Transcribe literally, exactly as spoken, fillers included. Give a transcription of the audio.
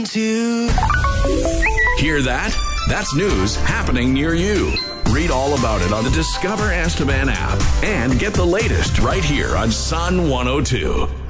To Hear that? That's news happening near you. Read all about it on the Discover Esteban app and get the latest right here on Sun one oh two.